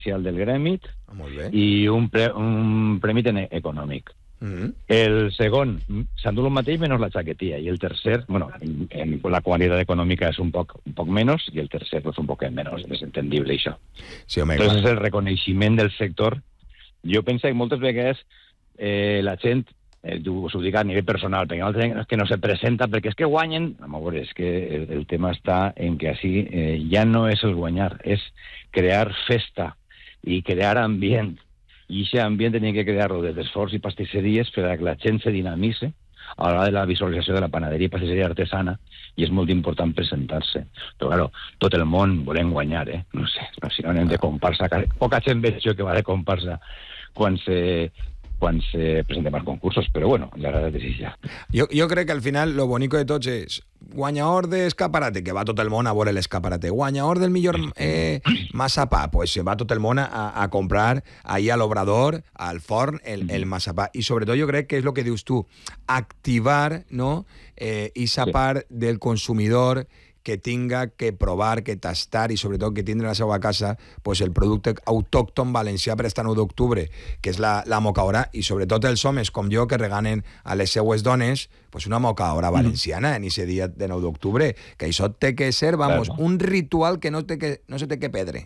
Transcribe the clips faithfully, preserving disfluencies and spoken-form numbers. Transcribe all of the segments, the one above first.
especial del gremi ah, molt bé. i un, pre, un premi econòmic. Mm-hmm. El segon s'endú el mateix menys la xaquetilla, i el tercer, bueno, en, en la qualitat econòmica és un poc, un poc menys, i el tercer pues, un poc menys, és entendible això. Sí, home, Entonces és el reconeixement del sector. Jo penso que moltes vegades eh, la gent, eh, us ho dic a nivell personal, perquè molta gent que no se presenta perquè és que guanyen, a veure, és que el, el tema està en que així eh, ja no és el guanyar, és crear festa i crear ambient. I aquest ambient tenia que crear-lo des d'esforç i pastisseries per a que la gent se dinamitzi a l'hora de la visualització de la panaderia i pastisseria artesana, i és molt important presentar-se. Però, claro, tot el món volem guanyar, eh? No sé, si no anem de comparsa. Poca gent veig jo que va de comparsa quan se... quan se presentem als concursos, però bueno, la verdad és ja. Jo, jo crec que al final lo bonico de tots és guanyador d'escaparate, que va tot el món a veure l'escaparate, guanyador del millor eh, massapà, pues se va tot el món a, a comprar ahí a l'obrador, al forn, el, el massapà. I sobretot jo crec que és el que dius tu, activar, no?, eh, esa sí. part del consumidor que tinga que provar, que tastar i sobretot que tindre a la seva casa pues, el producte autòcton valencià per estar nou d'octubre, que és la, la mocaora, i sobretot els homes com jo que reganen a les seues dones pues, una mocaora valenciana en aquest dia de nou d'octubre, que això té que ser, vamos, claro, un ritual que no, té que no se té que perdre.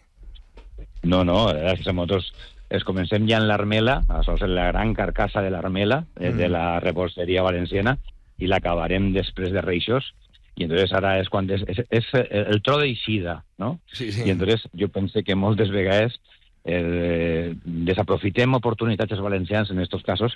No, no, és que nosaltres es comencem ja en l'Armela, això és la gran carcassa de l'Armela, mm. de la reposteria valenciana, i l'acabarem després de Reixos. Y entonces ahora es cuando es, es, es el tro de Isida, ¿no? Sí, sí. Y entonces yo pensé que moltes vegades eh, desaprofitem oportunitats valencians en estos casos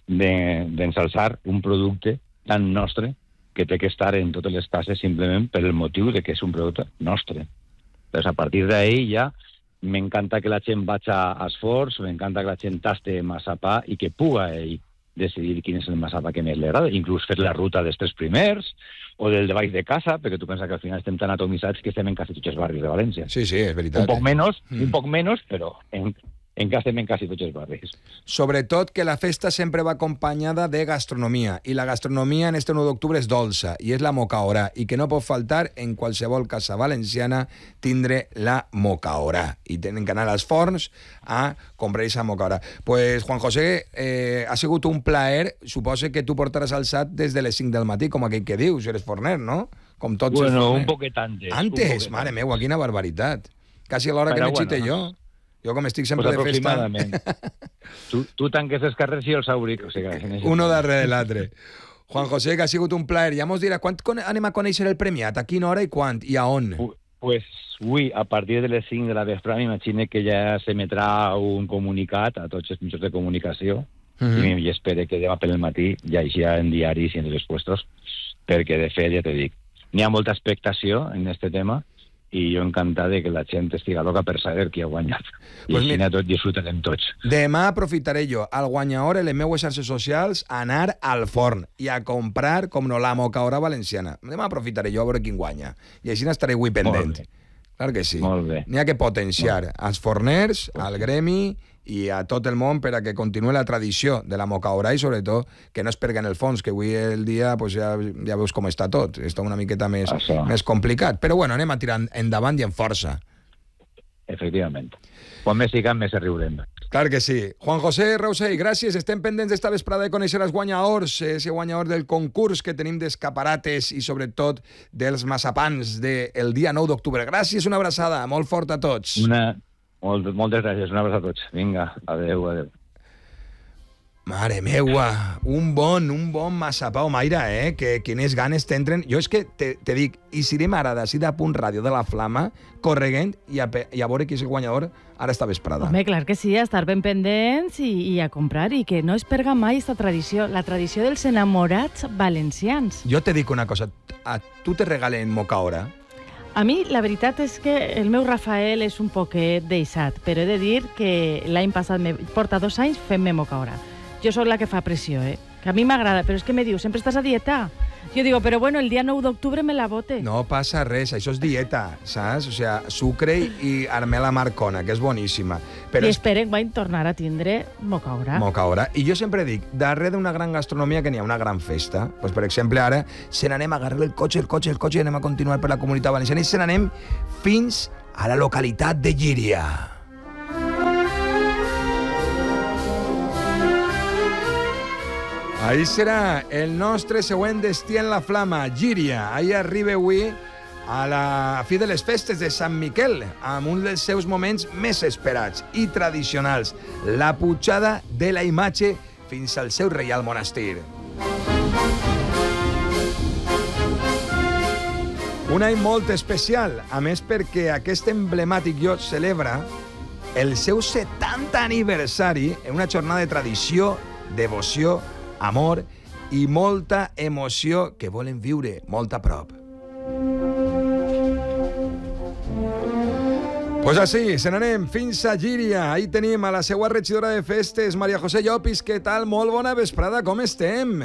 d'ensalçar de, un producte tan nostre que té que estar en totes les cases simplement per el motiu de que és un producte nostre. Entonces a partir d'ahí ja m'encanta que la gent vagi a esforç, m'encanta que la gent taste massapà i que puga ell decidir quin és el massapà que més li agrada, inclús fer la ruta dels tres primers o del de baix de casa, perquè tu penses que al final estem tan atomitzats que estem en quasi tots els barris de València. Sí, sí, és veritat. Un poc menys, mm. un poc menys, però en, en cas estem en quasi tots els barris. Sobretot que la festa sempre va acompanyada de gastronomia, i la gastronomia en este nou d'octubre és dolça, i és la mocaora, i que no pot faltar en qualsevol casa valenciana tindre la mocaora. I tenen que anar als forns a comprar aquesta mocaora. Pues, Juan José, eh, ha sigut un plaer. Suposo que tu portaràs alçat des de les cinc del matí, com aquell que dius, eres forner, no? Com tots bueno, els forners. un poquet antes. Antes? Mare meva, quina barbaritat. Quasi a l'hora que n'exite bueno, jo. Jo com estic sempre pues de festa... aproximadament. tu, tu tanques els carrers i els auric. O sigui, uno darrere l'altre. Juan José, que ha sigut un plaer. Ja mos dirà, quan anem a conèixer el premiat? A quina hora i quan? I a on? Pues avui, a partir de les cinc de la vespre, m'imagino que ja s'emetrà un comunicat a tots els mitjans de comunicació, mm-hmm. i espero que demà pel matí ja hi ha en diaris i en els puestos, perquè de fet, ja te dic, n'hi ha molta expectació en aquest tema, i jo encantat de que la gent estiga loca per saber qui ha guanyat. I pues així mira, tot disfrutarem tots. Demà aprofitaré jo, al guanyador, en les meues xarxes socials, a anar al forn i a comprar, com no, la mocaora valenciana. Demà aprofitaré jo a veure quin guanya. I així n'estaré avui pendent. Clar que sí. Molt bé. N'hi ha que potenciar als forners, al gremi i a tot el món per a que continuï la tradició de la mocaora i sobretot que no es perga en el fons, que avui el dia pues, ja, ja veus com està tot, està una miqueta més, més complicat, però bueno, anem a tirar endavant i en força. Efectivament. Quan més siguem, més riurem. Clar que sí. Juan José Rausell, gràcies. Estem pendents d'esta vesprada de conèixer els guanyadors, ese guanyador del concurs que tenim d'escaparates i sobretot dels massapans del dia nou d'octubre. Gràcies, una abraçada, molt forta a tots. Una... Molt, moltes gràcies, una abraçada a tots. Vinga, adeu, adeu. Mare meua, un bon, un bon massapà o maire, eh? Que quines ganes t'entren. Jo és que te, te dic, i serem ara d'ací de Punt Ràdio de la Flama, correguent i a, i a veure qui és el guanyador ara esta vesprada. Home, clar que sí, a estar ben pendents i, i a comprar, i que no es perga mai esta tradició, la tradició dels enamorats valencians. Jo te dic una cosa, a tu te regalen mocaora? A mi la veritat és que el meu Rafael és un poquet deixat, però he de dir que l'any passat, me, porta dos anys fent-me mocaora. Jo sóc la que fa pressió, eh? Que a mi m'agrada, però és que me diu, sempre estàs a dieta? Jo digo, però bueno, el dia nou d'octubre me la bote. No passa res, això és dieta, saps? O sea, sucre i armela marcona, que és boníssima. Però I esperen guany tornar a tindre mocaora. Mocaora. I jo sempre dic, darrere d'una gran gastronomia que n'hi ha una gran festa. Pues, per exemple, ara se n'anem a agarrar el cotxe, el cotxe, el cotxe, i anem a continuar per la Comunitat Valenciana i se n'anem fins a la localitat de Llíria. Ahí serà el nostre següent destí en la flama, Llíria. Ahí arriba avui a la fi de les festes de Sant Miquel, amb un dels seus moments més esperats i tradicionals, la pujada de la imatge fins al seu reial monestir. Un any molt especial, a més perquè aquest emblemàtic lloc celebra el seu setanta aniversari en una jornada de tradició, devoció, amor i molta emoció que volen viure molt a prop. Pues així, se n'anem fins a Llíria. Ahí tenim a la seva regidora de festes, Maria José Llopis. Què tal? Molt bona vesprada, com estem?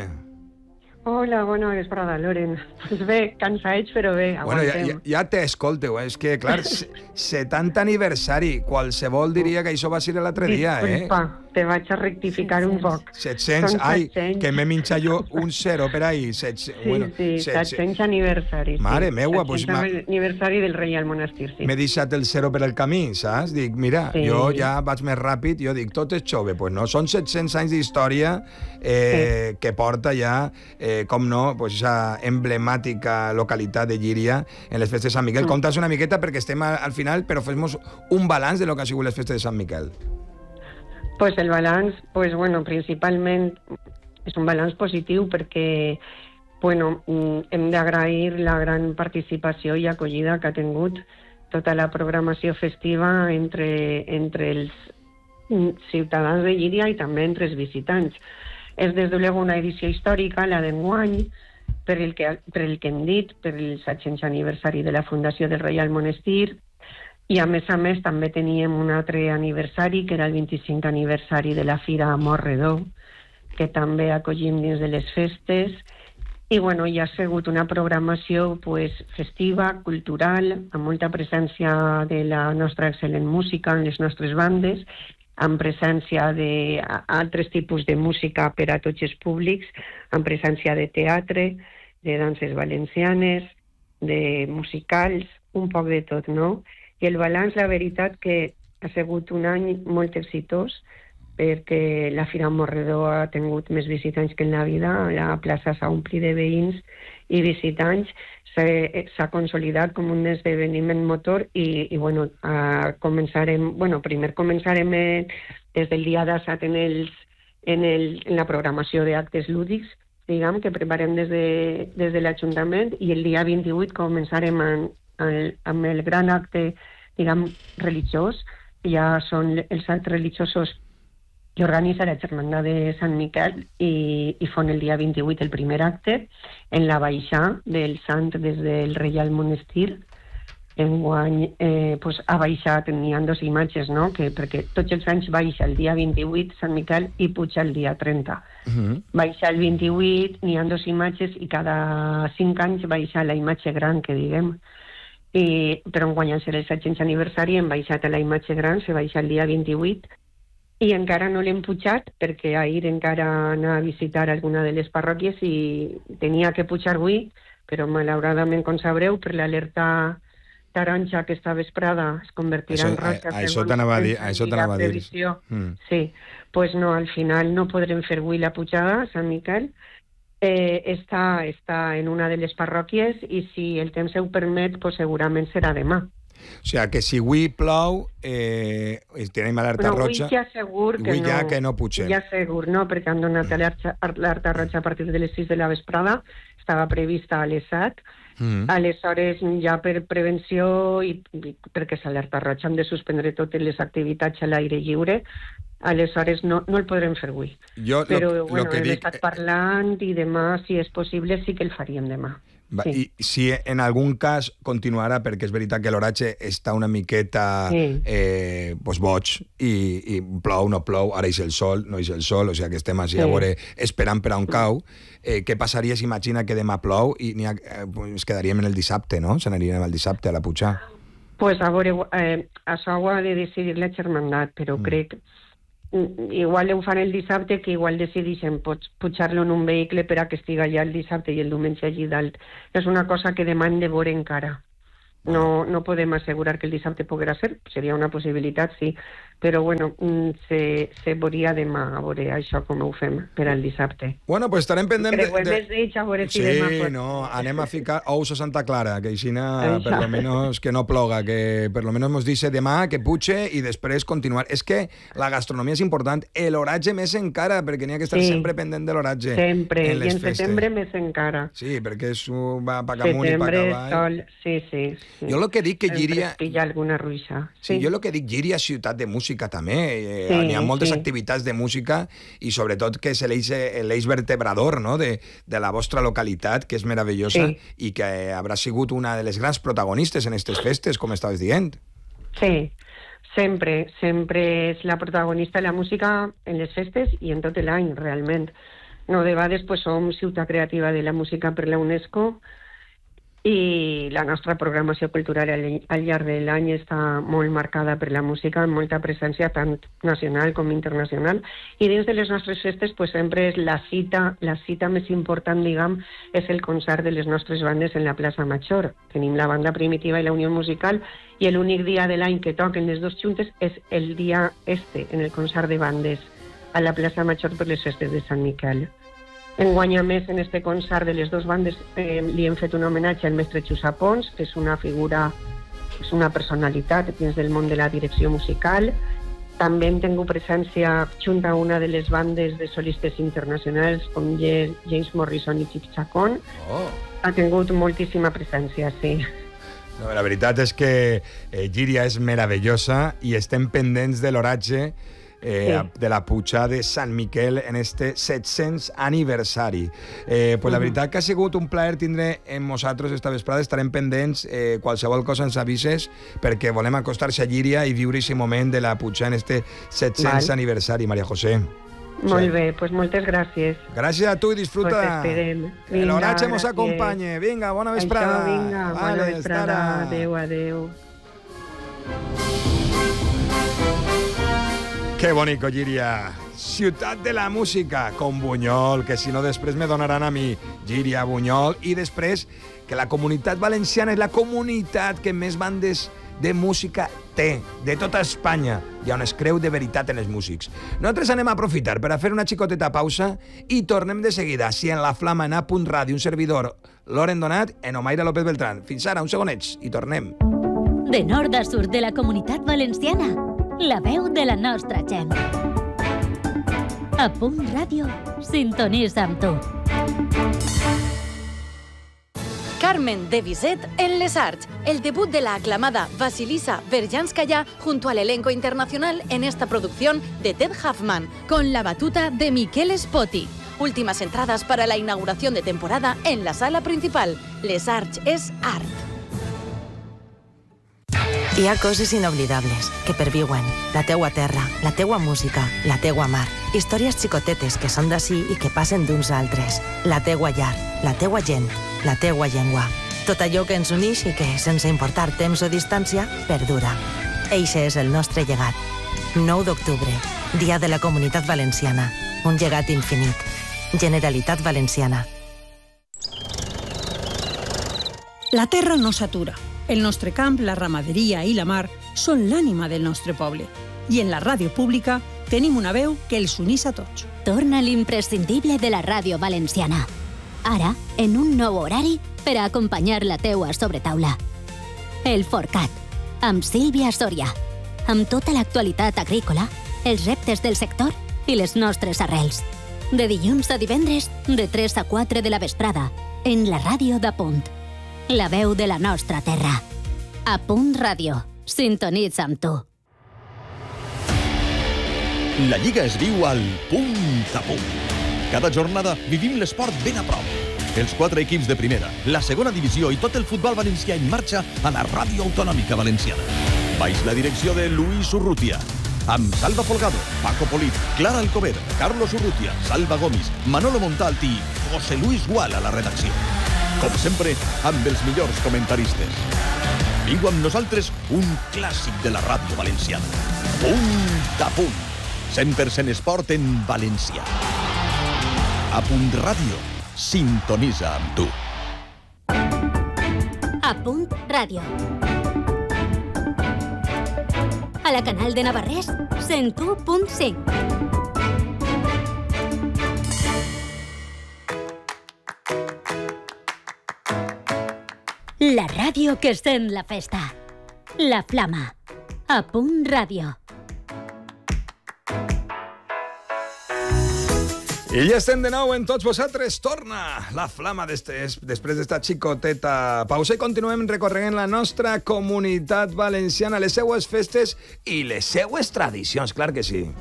Hola, bona vesprada, Loren. Pues bé, cansats, però bé, bueno, aguantem. ja, ja, ja t'escolteu, eh? És que, clar, setanta aniversari, qualsevol diria que això va ser l'altre dia, eh? Disculpa, te vaig a rectificar un poc. set-cents, Són ai, set-cents. que m'he minxat jo un zero per ahí. set-cents, Sí, bueno, sí, set-cents. set-cents aniversari. Sí. Mare meua, pues set-cents aniversari del Reial Monestir, sí. M'he deixat el zero per el camí, saps? Dic, mira, Sí. jo ja vaig més ràpid, jo dic, tot és jove. Pues no, són set-cents anys d'història eh, sí. que porta ja, eh, com no, pues esa emblemàtica localitat de Llíria en les festes de Sant Miquel. Mm. Conta's una miqueta perquè estem al, al final, però fes-nos un balanç de lo que ha sigut les festes de Sant Miquel. Pues el balanç, pues bueno, principalment és un balanç positiu perquè bueno, hem d'agrair la gran participació i acollida que ha tingut tota la programació festiva entre, entre els ciutadans de Llíria i també entre els visitants. És des de luego una edició històrica, la d'enguany, per el que, per el que hem dit, per el set-cents aniversari de la fundació del Reial Monestir, i a més a més també teníem un altre aniversari, que era el vint-i-cinc aniversari de la Fira Amor Redó, que també acollim dins de les festes, i bueno, hi ha sigut una programació pues, festiva, cultural, amb molta presència de la nostra excel·lent música en les nostres bandes, amb presència d'altres tipus de música per a tots els públics, amb presència de teatre, de danses valencianes, de musicals, un poc de tot, no? I el balanç, la veritat, que ha sigut un any molt exitós, perquè la Fira Morredor ha tingut més visitants que en la vida, la plaça s'ha omplit de veïns i visitants, s'ha consolidat com un esdeveniment motor i, i bueno, uh, començarem, bueno, primer començarem eh, des del dia disset en, els, en, el, en la programació d'actes lúdics, diguem, que preparem des de, des de l'Ajuntament, i el dia vint-i-vuit començarem en, en, amb el gran acte, diguem, religiós. Ja són els actes religiosos que organitza la Germandat de Sant Miquel i, i fan el dia vint-i-vuit el primer acte en la baixada del sant des del Reial Monestir. Enguany eh, pues, ha baixat, n'hi ha dos imatges, no? Que, perquè tots els anys baixa el dia vint-i-vuit Sant Miquel i puja el dia trenta. Uh-huh. Baixa el vint-i-vuit, n'hi ha dos imatges i cada cinc anys baixa la imatge gran, que diguem. I, però enguany al ser el set-cents aniversari hem baixat a la imatge gran, se baixa el dia vint-i-vuit, i encara no l'hem pujat perquè ahir encara anar a visitar alguna de les parròquies i tenia que pujar avui, però malauradament, com sabreu, per l'alerta taronja aquesta vesprada es convertirà això, en roja. A, a això t'anava a dir. A això t'anava a dir. Mm. Sí, pues no, al final no podrem fer avui la pujada a Sant Miquel. Eh, està, està en una de les parròquies i si el temps ho permet, pues segurament serà demà. O sigui, que si avui plou, eh, tenim alerta bueno, roja... Avui ja segur que avui no. ja que no pugem. Ja segur, no, perquè han donat alerta, alerta roja a partir de les sis de la vesprada, estava prevista a les set. Mm. Aleshores, ja per prevenció i, i perquè s'alerta roja hem de suspendre totes les activitats a l'aire lliure, aleshores no, no el podrem fer avui. Jo, Però lo, bueno, lo que hem dic... estat parlant i demà, si és possible, sí que el faríem demà. Va, sí. I si en algun cas continuarà, perquè és veritat que l'oratge està una miqueta sí. eh, pues boig i, i plou, no plou, ara és el sol, no és el sol, o sigui que estem així sí. a veure esperant per a on cau. Eh, què passaria si imagina que demà plou i ha, eh, pues quedaríem en el dissabte, no? Se n'aniríem el dissabte a la pujar. Pues a veure, eh, això ho ha de decidir la Germandat, però mm. crec igual ho fan el dissabte, que igual decideixen pujar-lo en un vehicle per a que estiga allà el dissabte i el diumenge allí dalt. És una cosa que demà hem de veure encara. No, no podem assegurar que el dissabte poguera ser, seria una possibilitat, sí, però bueno, se, se veuria demà, a veure això com ho fem per al dissabte. Bueno, pues estarem pendent de... Creuem els dits a veure si sí, demà... Sí, no, anem a ficar ous a Santa Clara, que així per lo menos que no ploga, que per lo menos mos dice demà que puche i després continuar. És que la gastronomia és important, l'oratge més encara, perquè n'hi ha que estar sí, sempre pendent de l'oratge. Sempre, en les i en festes. Setembre més encara. Sí, perquè és va pa amunt i pa cavall. Sol, sí, sí, sí. Jo el que dic que Llíria... Sempre pilla alguna ruixa. Sí, sí, jo el que dic, Llíria és ciutat de música també. Eh, sí, n'hi ha moltes sí. activitats de música i sobretot que és l'eix vertebrador, no?, de, de la vostra localitat, que és meravellosa sí. i que haurà sigut una de les grans protagonistes en aquestes festes, com estaves dient. Sí, sempre, sempre és la protagonista de la música en les festes i en tot l'any, realment. No, de vegades pues, som ciutat creativa de la música per la UNESCO i la nostra programació cultural al, al llarg de l'any està molt marcada per la música, amb molta presència tant nacional com internacional, i dins de les nostres festes pues, sempre és la cita, la cita més important, diguem, és el concert de les nostres bandes en la plaça Major. Tenim la banda Primitiva i la Unió Musical, i l'únic dia de l'any que toquen les dues juntes és el dia este, en el concert de bandes a la plaça Major per les festes de Sant Miquel. Enguany, a més, en este concert de les dues bandes eh, li hem fet un homenatge al mestre Xusa Pons, que és una figura, és una personalitat dins del món de la direcció musical. També hem tingut presència junt a una de les bandes de solistes internacionals com James Morrison i Chic Chacón. Oh. Ha tingut moltíssima presència, sí. No, la veritat és que eh, Llíria és meravellosa i estem pendents de l'oratge Eh, sí. de la Puja de Sant Miquel en este set-cents aniversari. Eh, pues uh-huh. La veritat que ha sigut un plaer tindre en nosaltres esta vesprada, estarem pendents, eh, qualsevol cosa ens avises, perquè volem acostar-se a Llíria i viure aquest moment de la Puja en este set-cents Val. Aniversari, Maria José. Molt sí. bé, pues moltes gràcies. Gràcies a tu i disfruta. Pues l'oratge mos acompanye. Vinga, bona vesprada. Això, vinga, vale, bona vesprada. Estarà. Adéu, adéu. Que bonico, Llíria. Ciutat de la música, con Buñol, que si no després me donaran a mi. Llíria, Buñol, i després que la comunitat valenciana és la comunitat que més bandes de música té, de tota Espanya. Hi ha on es creu de veritat en els músics. Nosaltres anem a aprofitar per a fer una xicoteta pausa i tornem de seguida, si en la Flama, en A punt Ràdio, un servidor, Loren Donat, en Omaira López Beltrán. Fins ara, uns segonets, i tornem. De nord a sud de la comunitat valenciana, la veu de la nostra gent. A Punt Ràdio, sintonitza amb tu. Carmen de Bizet en Les Arts, el debut de la aclamada Vasilisa Berjanskaya junto al elenco internacional en esta producción de Ted Huffman, con la batuta de Miquel Spoti. Últimas entradas para la inauguración de temporada en la sala principal. Les Arts és art. Hi ha coses inoblidables que perviuen. La teua terra, la teua música, la teua mar. Històries xicotetes que són d'ací i que passen d'uns a altres. La teua llar, la teua gent, la teua llengua. Tot allò que ens unix i que, sense importar temps o distància, perdura. Eixe és el nostre llegat. nou d'octubre, Dia de la Comunitat Valenciana. Un llegat infinit. Generalitat Valenciana. La terra no s'atura. El nostre camp, la ramaderia i la mar són l'ànima del nostre poble. I en la ràdio pública tenim una veu que els unís a tots. Torna l'imprescindible de la ràdio valenciana. Ara, en un nou horari per a acompanyar la teua sobretaula. El Forcat, amb Sílvia Soria. Amb tota l'actualitat agrícola, els reptes del sector i les nostres arrels. De dilluns a divendres, de tres a quatre de la vesprada, en la ràdio de Punt. La veu de la nostra terra. A Punt Ràdio. Sintonitza amb tu. La Lliga es viu al punt a punt. Cada jornada vivim l'esport ben a prop. Els quatre equips de primera, la segona divisió i tot el futbol valencià en marxa a la Ràdio Autonòmica Valenciana. Baix la direcció de Luis Urrutia. Amb Salva Folgado, Paco Polit, Clara Alcover, Carlos Urrutia, Salva Gomis, Manolo Montalt i José Luis Gual a la redacció. Com sempre, amb els millors comentaristes. Viu amb nosaltres un clàssic de la ràdio valenciana. Punt a punt. cent per cent esport en valencià. A Punt Ràdio, sintonitza amb tu. A Punt Ràdio. A la Canal de Navarrés, cent u punt cinc. La ràdio que sent la festa. La Flama. A Punt Ràdio. I ja estem de nou en tots vosaltres. Torna la Flama després d'esta xicoteta pausa i continuem recorrent la nostra comunitat valenciana, les seues festes i les seues tradicions, clar que sí.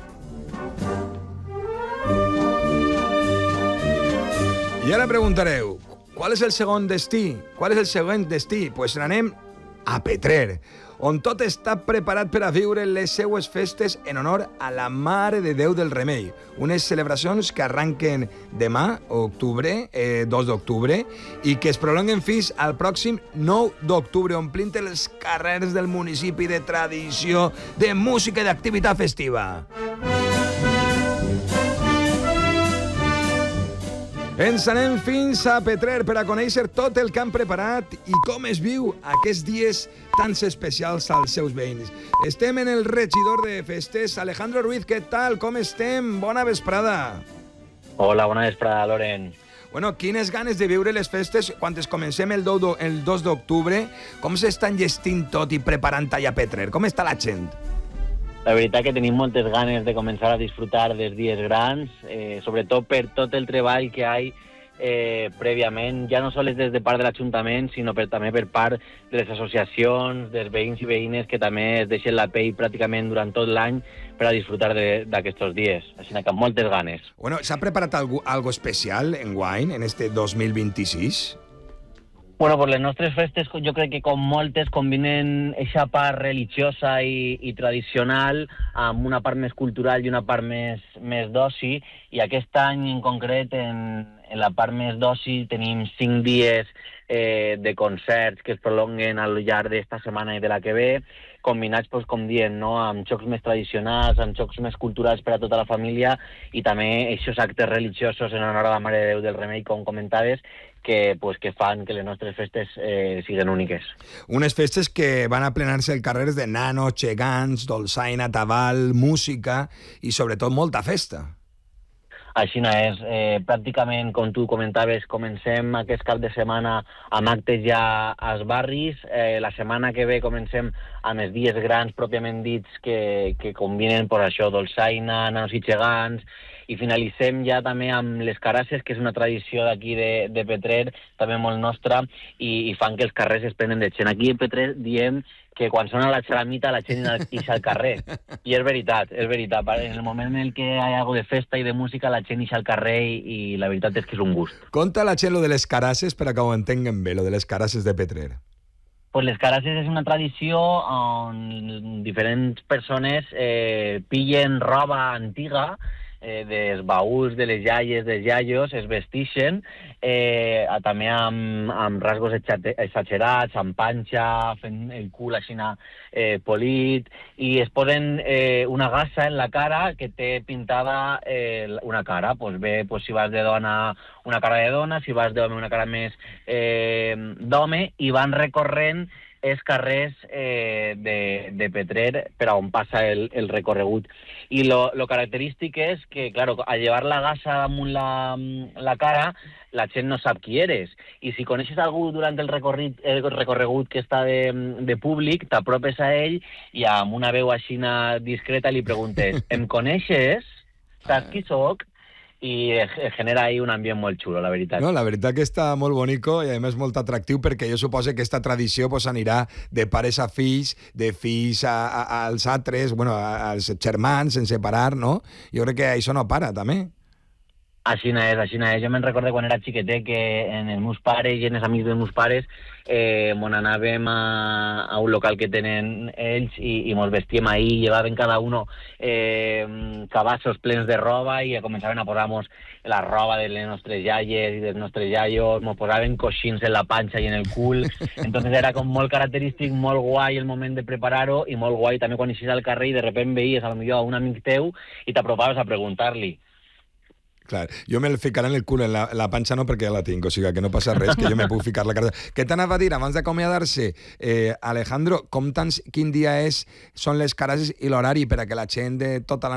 I ara preguntareu, qual és el segon destí? Qual és el següent destí? Doncs pues n'anem a Petrer, on tot està preparat per a viure les seues festes en honor a la Mare de Déu del Remei. Unes celebracions que arranquen demà, octubre, eh, dos d'octubre, i que es prolonguen fins al pròxim nou d'octubre, omplint els carrers del municipi de tradició, de música i d'activitat festiva. Ens anem fins a Petrer per a conèixer tot el que han preparat i com es viu aquests dies tan especials als seus veïns. Estem en el regidor de festes, Alejandro Ruiz. Què tal? Com estem? Bona vesprada. Hola, bona vesprada, Loren. Bueno, quines ganes de viure les festes quan es comencem el dos d'octubre. Com s'estan gestint tot i preparant allà a Petrer? Com està la gent? La veritat que tenim moltes ganes de començar a disfrutar dels dies grans, eh, sobretot per tot el treball que hi ha eh, prèviament, ja no sols des de part de l'Ajuntament, sinó per, també per part de les associacions, dels veïns i veïnes que també es deixen la pell pràcticament durant tot l'any per a disfrutar d'aquests dies. Així que amb moltes ganes. Bueno, s'ha preparat algo, algo especial en Wine en este dos mil vint-i-sis? Bueno, pues les nostres festes jo crec que com moltes combinen eixa part religiosa i, i tradicional amb una part més cultural i una part més, més d'oci, i aquest any en concret en, en la part més d'oci tenim cinc dies eh, de concerts que es prolonguen al llarg d'esta setmana i de la que ve, combinats, pues, com diem, no? Amb xocs més tradicionals, amb xocs més culturals per a tota la família i també aquests actes religiosos en honor a la Mare de Déu del Remei, com comentaves, que, pues, que fan que les nostres festes eh, siguin úniques. Unes festes que van a plenar-se el carrers de nanos, gegants, dolçaina, tabal, música i sobretot molta festa. Així no és. Eh, pràcticament, com tu comentaves, comencem aquest cap de setmana amb actes ja als barris. Eh, la setmana que ve comencem amb els dies grans pròpiament dits que, que combinen per això, dolçaina, nanos i gegants, i finalitzem ja també amb les carasses, que és una tradició d'aquí de, de Petrer, també molt nostra, i, i fan que els carrers es prenen de gent. Aquí a Petrer diem que quan sona la xaramita la gent ixa al carrer. I és veritat, és veritat. En el moment en què hi ha algo de festa i de música, la gent ixa al carrer i, i la veritat és que és un gust. Conta la gent lo de les carasses per a que ho entenguen bé, lo de les carasses de Petrer. Pues les carasses és una tradició on diferents persones eh, pillen roba antiga, eh, dels baús de les iaies, dels iaios, es vestixen, eh, també amb, amb rasgos exagerats, amb panxa, fent el cul així eh, polit, i es posen eh, una gasa en la cara que té pintada eh, una cara. Pues bé, pues si vas de dona, una cara de dona, si vas d'home, una cara més eh, d'home, i van recorrent els carrers eh, de, de Petrer per on passa el, el recorregut. I lo, lo característic és que, claro, al llevar la gasa damunt la, la cara, la gent no sap qui eres. I si coneixes algú durant el, recorrit, el recorregut que està de, de públic, t'apropes a ell i amb una veu així discreta li preguntes: em coneixes? Saps qui soc? I genera ahí un ambient molt xulo, la veritat. No, la veritat que està molt bonico i a més molt atractiu, perquè jo suposo que aquesta tradició pues, anirà de pares a fills, de fills a, a, als altres, bueno, als germans, sense parar, no? Jo crec que això no para, també. Així no és, així no és. Jo me'n recordo quan era xiquetet que en els meus pares i en els amics dels meus pares eh, mon anàvem a, a un local que tenen ells i, i mos vestíem ahí, llevaven cada uno eh, cabassos plens de roba i començaven a posar-nos la roba de les nostres iaies i dels nostres iaios, mos posaven coixins en la panxa i en el cul. Entonces era com molt característic, molt guai el moment de preparar-ho i molt guai també quan eixis al carrer i de repente veies a lo millor a un amic teu i t'apropaves a preguntar-li. Clar, jo me'l ficaré en el cul, en la, la panxa no, perquè ja la tinc, o sigui que no passa res, que jo me puc ficar la carta. Què t'anava a dir abans d'acomiadar-se? Eh, Alejandro, com tants, quin dia és, són les cares i l'horari per a que la gent de tota la